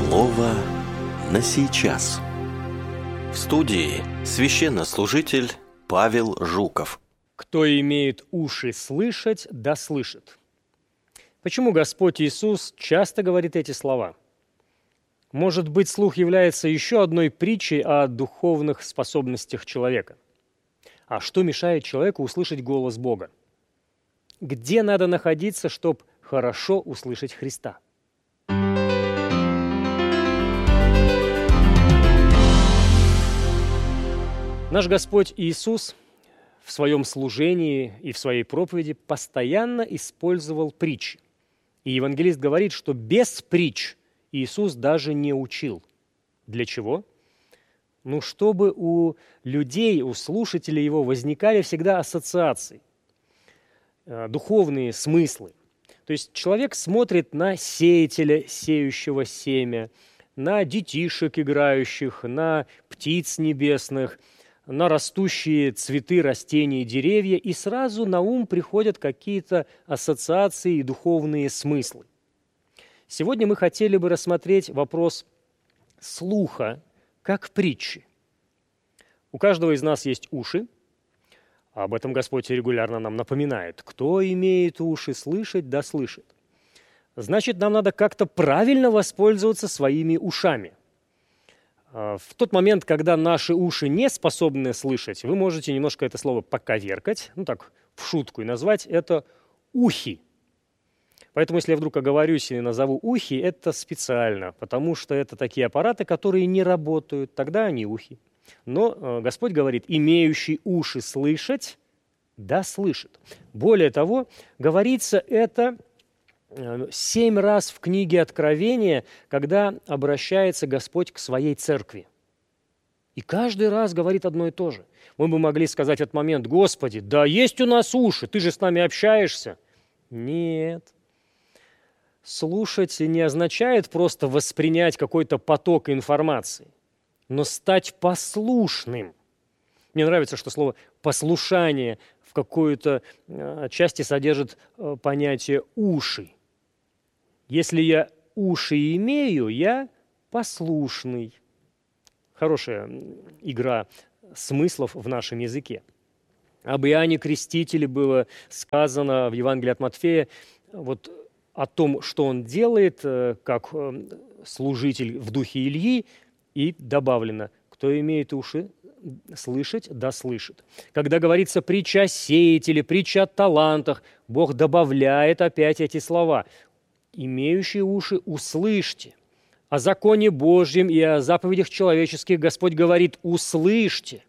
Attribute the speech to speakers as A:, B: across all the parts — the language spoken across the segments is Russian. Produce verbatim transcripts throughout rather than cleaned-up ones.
A: Слово на сейчас. В студии священнослужитель Павел Жуков.
B: Кто имеет уши слышать, да слышит. Почему Господь Иисус часто говорит эти слова? Может быть, слух является еще одной притчей о духовных способностях человека. А что мешает человеку услышать голос Бога? Где надо находиться, чтобы хорошо услышать Христа? Наш Господь Иисус в своем служении и в своей проповеди постоянно использовал притчи. И евангелист говорит, что без притч Иисус даже не учил. Для чего? Ну, чтобы у людей, у слушателей его возникали всегда ассоциации, духовные смыслы. То есть человек смотрит на сеятеля, сеющего семя, на детишек играющих, на птиц небесных, на растущие цветы, растения, деревья, и сразу на ум приходят какие-то ассоциации и духовные смыслы. Сегодня мы хотели бы рассмотреть вопрос слуха как притчи. У каждого из нас есть уши. Об этом Господь регулярно нам напоминает. Кто имеет уши слышать, да слышит. Значит, нам надо как-то правильно воспользоваться своими ушами. В тот момент, когда наши уши не способны слышать, вы можете немножко это слово поковеркать, ну так, в шутку, и назвать это ухи. Поэтому, если я вдруг оговорюсь и назову ухи, это специально, потому что это такие аппараты, которые не работают, тогда они ухи. Но э, Господь говорит, имеющий уши слышать, да слышит. Более того, говорится это э, семь раз в книге Откровения, когда обращается Господь к своей церкви. И каждый раз говорит одно и то же. Мы бы могли сказать в этот момент, Господи, да есть у нас уши, ты же с нами общаешься. Нет. Слушать не означает просто воспринять какой-то поток информации, но стать послушным. Мне нравится, что слово «послушание» в какой-то э, части содержит э, понятие «уши». Если я уши имею, я послушный. Хорошая игра смыслов в нашем языке. Об Иоанне Крестителе было сказано в Евангелии от Матфея, вот о том, что он делает, как служитель в духе Ильи, и добавлено, кто имеет уши слышать, да слышит. Когда говорится притча о сеятеле, притча о талантах, Бог добавляет опять эти слова. Имеющие уши услышьте. О законе Божьем и о заповедях человеческих Господь говорит услышьте.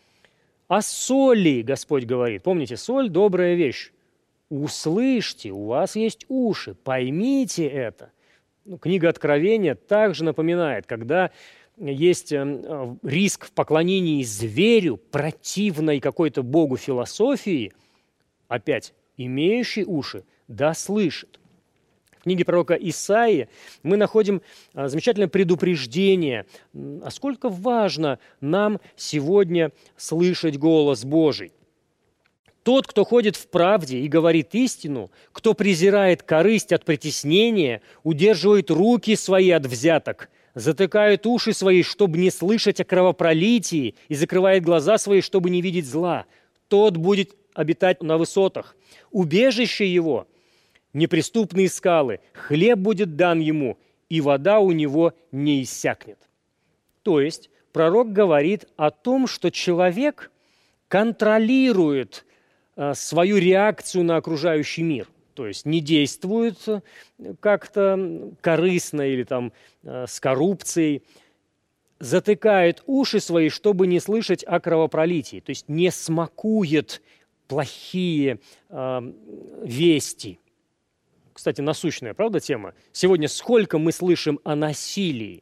B: О соли Господь говорит. Помните, соль – добрая вещь. Услышьте, у вас есть уши, поймите это. Ну, книга Откровения также напоминает, когда есть э, риск в поклонении зверю, противной какой-то Богу философии, опять, имеющий уши, да слышит. В книге пророка Исаии мы находим э, замечательное предупреждение, а сколько важно нам сегодня слышать голос Божий. Тот, кто ходит в правде и говорит истину, кто презирает корысть от притеснения, удерживает руки свои от взяток, затыкает уши свои, чтобы не слышать о кровопролитии, и закрывает глаза свои, чтобы не видеть зла, тот будет обитать на высотах. Убежище его – неприступные скалы, хлеб будет дан ему, и вода у него не иссякнет. То есть пророк говорит о том, что человек контролирует свою реакцию на окружающий мир. То есть не действует как-то корыстно или там с коррупцией, затыкает уши свои, чтобы не слышать о кровопролитии. То есть не смакует плохие э, вести. Кстати, насущная, правда, тема? Сегодня сколько мы слышим о насилии?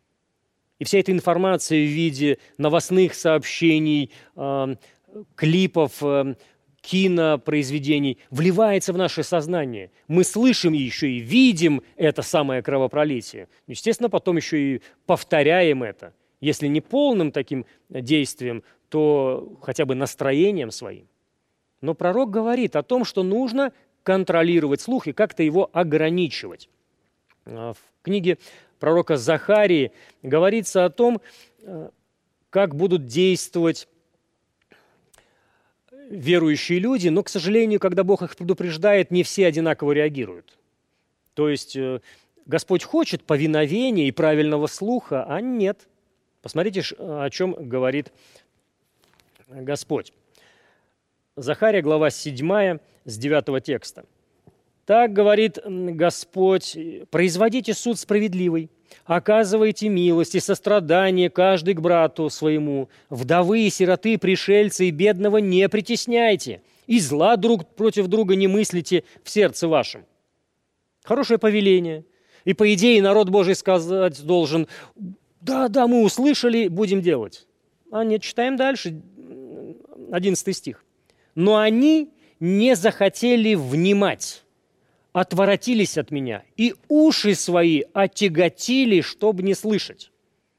B: И вся эта информация в виде новостных сообщений, э, клипов, э, кинопроизведений вливается в наше сознание. Мы слышим еще и видим это самое кровопролитие. Естественно, потом еще и повторяем это. Если не полным таким действием, то хотя бы настроением своим. Но пророк говорит о том, что нужно контролировать слух и как-то его ограничивать. В книге пророка Захарии говорится о том, как будут действовать верующие люди, но, к сожалению, когда Бог их предупреждает, не все одинаково реагируют. То есть Господь хочет повиновения и правильного слуха, а нет. Посмотрите, о чем говорит Господь. Захария, глава седьмая, с девятого текста. «Так говорит Господь, производите суд справедливый, оказывайте милость и сострадание каждый к брату своему, вдовы и сироты, пришельцы и бедного не притесняйте, и зла друг против друга не мыслите в сердце вашем». Хорошее повеление. И по идее народ Божий сказать должен: да, да, мы услышали, будем делать. А нет, читаем дальше, одиннадцатый стих. «Но они не захотели внимать, отворотились от меня, и уши свои отяготили, чтобы не слышать».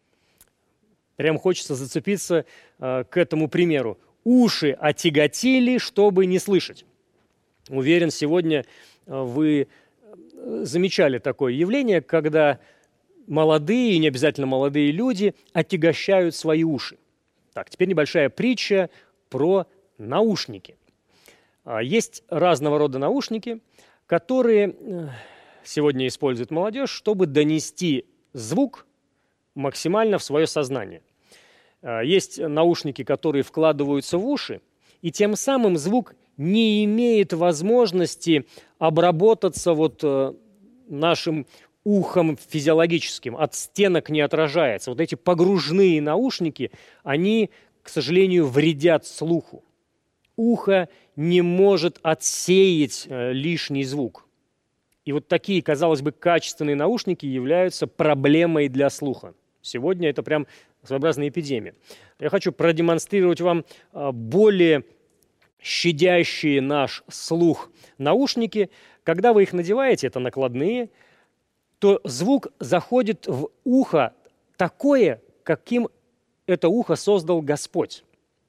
B: Прям хочется зацепиться э, к этому примеру. Уши отяготили, чтобы не слышать. Уверен, сегодня э, вы замечали такое явление, когда молодые, и не обязательно молодые люди отягощают свои уши. Так, теперь небольшая притча про наушники. Есть разного рода наушники, которые сегодня использует молодежь, чтобы донести звук максимально в свое сознание. Есть наушники, которые вкладываются в уши, и тем самым звук не имеет возможности обработаться вот нашим ухом физиологическим, от стенок не отражается. Вот эти погружные наушники, они, к сожалению, вредят слуху. Ухо не может отсеять лишний звук. И вот такие, казалось бы, качественные наушники являются проблемой для слуха. Сегодня это прям своеобразная эпидемия. Я хочу продемонстрировать вам более щадящие наш слух наушники. Когда вы их надеваете, это накладные, то звук заходит в ухо такое, каким это ухо создал Господь.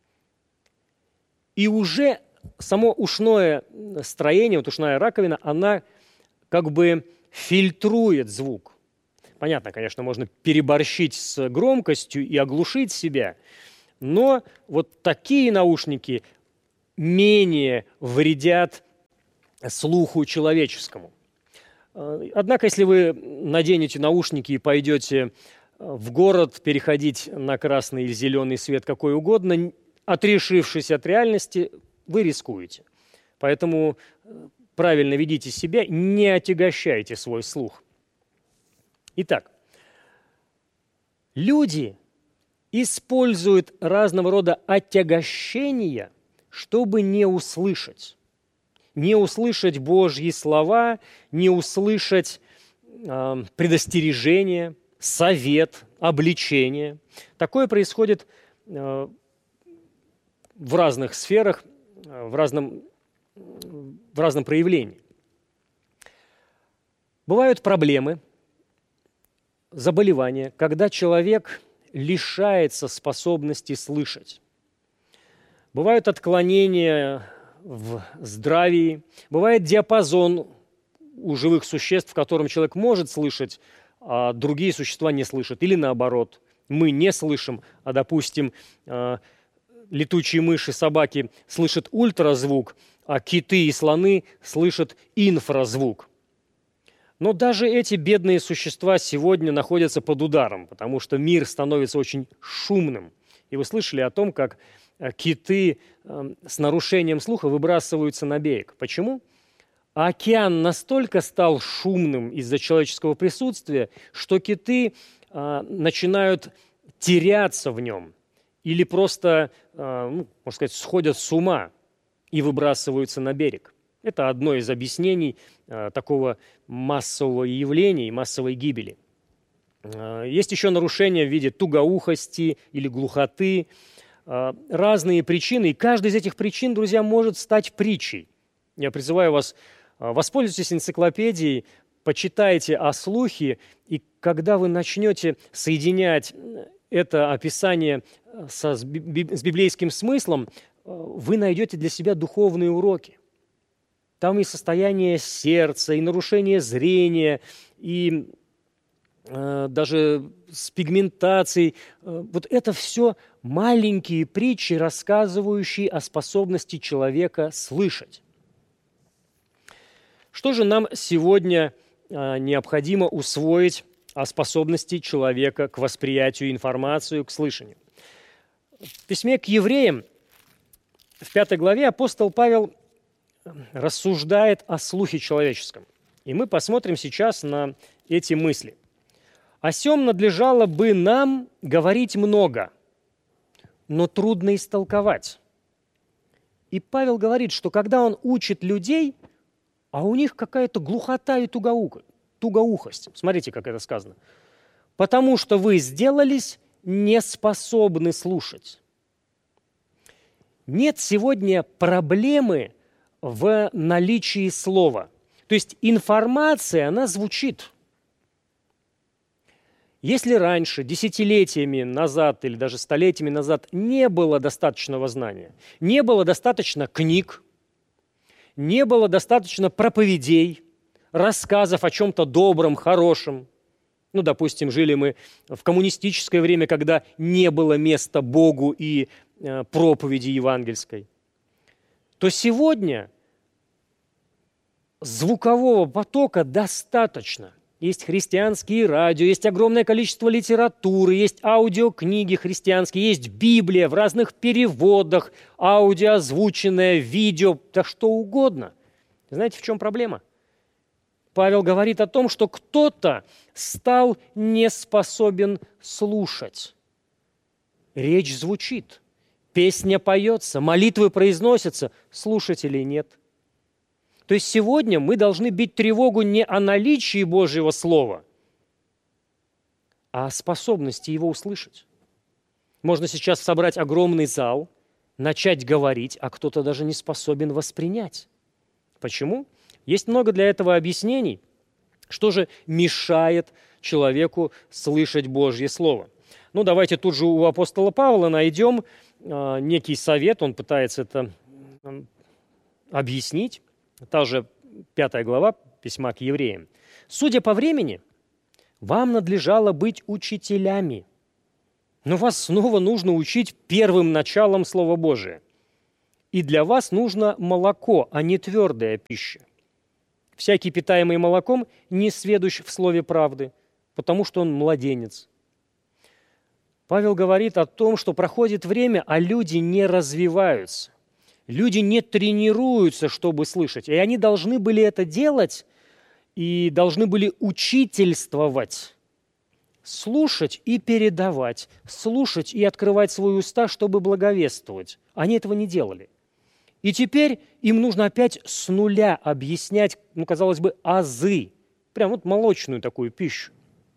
B: И уже само ушное строение, вот ушная раковина, она как бы фильтрует звук. Понятно, конечно, можно переборщить с громкостью и оглушить себя, но вот такие наушники менее вредят слуху человеческому. Однако, если вы наденете наушники и пойдете в город переходить на красный или зеленый свет, какой угодно, отрешившись от реальности, вы рискуете. Поэтому правильно ведите себя, не отягощайте свой слух. Итак, люди используют разного рода отягощения, чтобы не услышать. Не услышать Божьи слова, не услышать э, предостережение, совет, обличение. Такое происходит э, в разных сферах, э, в разном, в разном проявлении. Бывают проблемы, заболевания, когда человек лишается способности слышать. Бывают отклонения в здравии, бывает диапазон у живых существ, в котором человек может слышать, а другие существа не слышат. Или наоборот, мы не слышим, а, допустим, летучие мыши, собаки слышат ультразвук, а киты и слоны слышат инфразвук. Но даже эти бедные существа сегодня находятся под ударом, потому что мир становится очень шумным. И вы слышали о том, как киты с нарушением слуха выбрасываются на берег. Почему? А океан настолько стал шумным из-за человеческого присутствия, что киты начинают теряться в нем или просто, ну, можно сказать, сходят с ума и выбрасываются на берег. Это одно из объяснений э, такого массового явления и массовой гибели. Э, есть еще нарушения в виде тугоухости или глухоты. Э, разные причины, и каждая из этих причин, друзья, может стать притчей. Я призываю вас, э, воспользуйтесь энциклопедией, почитайте о слухе, и когда вы начнете соединять это описание со, с библейским смыслом, э, вы найдете для себя духовные уроки. Там и состояние сердца, и нарушение зрения, и даже с пигментацией. Вот это все маленькие притчи, рассказывающие о способности человека слышать. Что же нам сегодня необходимо усвоить о способности человека к восприятию информации, к слышанию? В письме к евреям в пятой главе апостол Павел рассуждает о слухе человеческом. И мы посмотрим сейчас на эти мысли. «О сем надлежало бы нам говорить много, но трудно истолковать». И Павел говорит, что когда он учит людей, а у них какая-то глухота и тугоуха, тугоухость. Смотрите, как это сказано. «Потому что вы сделались неспособны слушать». Нет сегодня проблемы в наличии слова. То есть информация, она звучит. Если раньше, десятилетиями назад или даже столетиями назад не было достаточного знания, не было достаточно книг, не было достаточно проповедей, рассказов о чем-то добром, хорошем, ну, допустим, жили мы в коммунистическое время, когда не было места Богу и э, проповеди евангельской, то сегодня звукового потока достаточно. Есть христианские радио, есть огромное количество литературы, есть аудиокниги христианские, есть Библия в разных переводах, аудио озвученное, видео, да что угодно. Знаете, в чем проблема? Павел говорит о том, что кто-то стал не способен слушать. Речь звучит, песня поется, молитвы произносятся, слушателей нет. То есть сегодня мы должны бить тревогу не о наличии Божьего Слова, а о способности его услышать. Можно сейчас собрать огромный зал, начать говорить, а кто-то даже не способен воспринять. Почему? Есть много для этого объяснений. Что же мешает человеку слышать Божье Слово? Ну, давайте тут же у апостола Павла найдем э, некий совет, он пытается это э, объяснить. Та же пятая глава письма к евреям. «Судя по времени, вам надлежало быть учителями, но вас снова нужно учить первым началом Слова Божия. И для вас нужно молоко, а не твердая пища. Всякий, питаемый молоком, не сведущ в слове правды, потому что он младенец». Павел говорит о том, что проходит время, а люди не развиваются. Люди не тренируются, чтобы слышать. И они должны были это делать и должны были учительствовать. Слушать и передавать. Слушать и открывать свои уста, чтобы благовествовать. Они этого не делали. И теперь им нужно опять с нуля объяснять, ну, казалось бы, азы. Прям вот молочную такую пищу.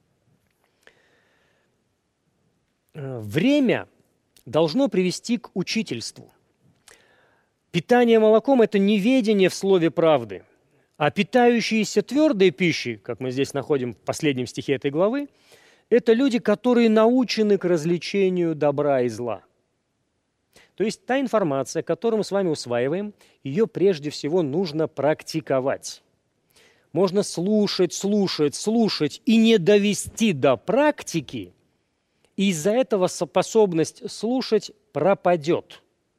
B: Время должно привести к учительству. Питание молоком – это неведение в слове правды, а питающиеся твердой пищей, как мы здесь находим в последнем стихе этой главы, это люди, которые научены к развлечению добра и зла. То есть та информация, которую мы с вами усваиваем, ее прежде всего нужно практиковать. Можно слушать, слушать, слушать и не довести до практики, и из-за этого способность слушать пропадет.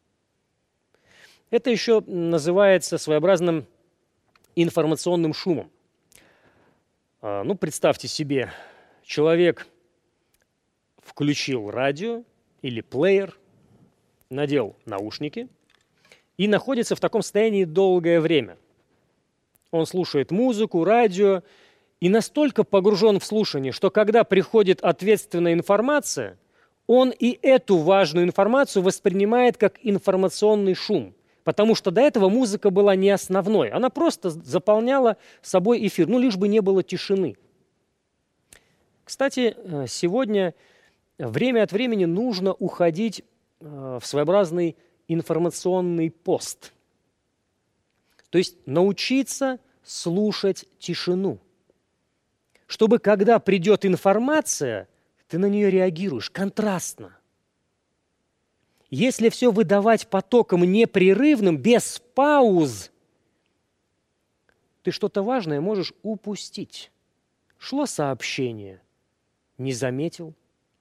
B: Это еще называется своеобразным информационным шумом. Ну, представьте себе, человек включил радио или плеер, надел наушники и находится в таком состоянии долгое время. Он слушает музыку, радио и настолько погружен в слушание, что когда приходит ответственная информация, он и эту важную информацию воспринимает как информационный шум. Потому что до этого музыка была не основной. Она просто заполняла собой эфир, ну, лишь бы не было тишины. Кстати, сегодня время от времени нужно уходить в своеобразный информационный пост. То есть научиться слушать тишину. Чтобы, когда придет информация, ты на нее реагируешь контрастно. Если все выдавать потоком непрерывным, без пауз, ты что-то важное можешь упустить. Шло сообщение, не заметил.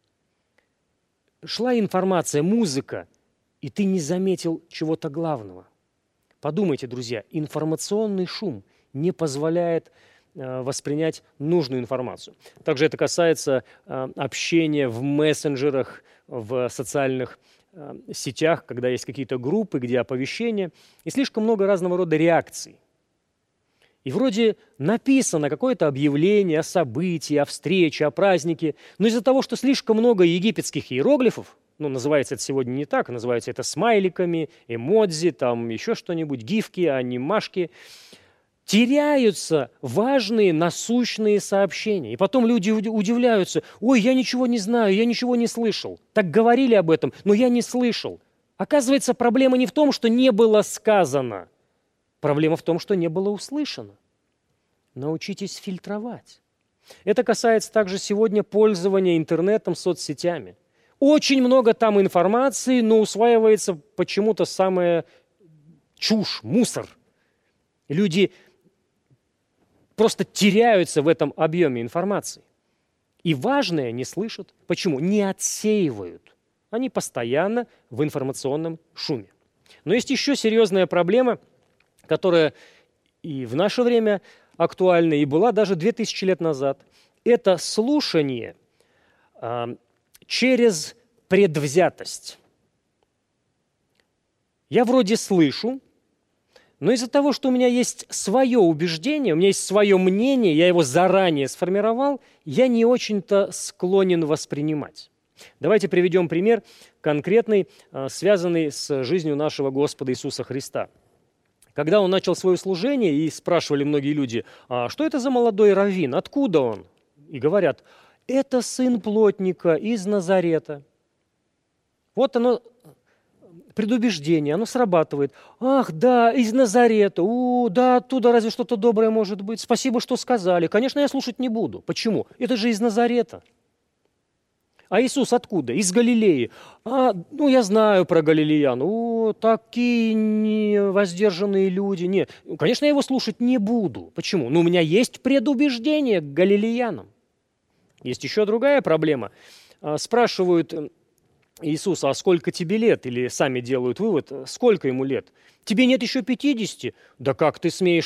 B: Шла информация, музыка, и ты не заметил чего-то главного. Подумайте, друзья, информационный шум не позволяет э, воспринять нужную информацию. Также это касается э, общения в мессенджерах, в социальных э, сетях, когда есть какие-то группы, где оповещения, и слишком много разного рода реакций. И вроде написано какое-то объявление о событии, о встрече, о празднике, но из-за того, что слишком много египетских иероглифов, ну, называется это сегодня не так, называется это смайликами, эмодзи, там еще что-нибудь, гифки, анимашки, теряются важные насущные сообщения. И потом люди удивляются: ой, я ничего не знаю, я ничего не слышал. Так говорили об этом, но я не слышал. Оказывается, проблема не в том, что не было сказано. Проблема в том, что не было услышано. Научитесь фильтровать. Это касается также сегодня пользования интернетом, соцсетями. Очень много там информации, но усваивается почему-то самая чушь, мусор. Люди просто теряются в этом объеме информации. И важное не слышат. Почему? Не отсеивают. Они постоянно в информационном шуме. Но есть еще серьезная проблема, которая и в наше время актуальна, и была даже две тысячи лет назад. Это слушание э, через предвзятость. Я вроде слышу, но из-за того, что у меня есть свое убеждение, у меня есть свое мнение, я его заранее сформировал, я не очень-то склонен воспринимать. Давайте приведем пример конкретный, э, связанный с жизнью нашего Господа Иисуса Христа. Когда он начал свое служение, и спрашивали многие люди: а что это за молодой раввин, откуда он? И говорят: это сын плотника из Назарета. Вот оно, предубеждение, оно срабатывает. Ах, да, из Назарета, у, да, оттуда разве что-то доброе может быть. Спасибо, что сказали. Конечно, я слушать не буду. Почему? Это же из Назарета. А Иисус откуда? Из Галилеи. А, ну, я знаю про галилеян. О, такие невоздержанные люди. Нет, конечно, я его слушать не буду. Почему? Ну, у меня есть предубеждение к галилеянам. Есть еще другая проблема. Спрашивают Иисуса: а сколько тебе лет? Или сами делают вывод: сколько ему лет? Тебе нет еще пятидесяти? Да как ты смеешь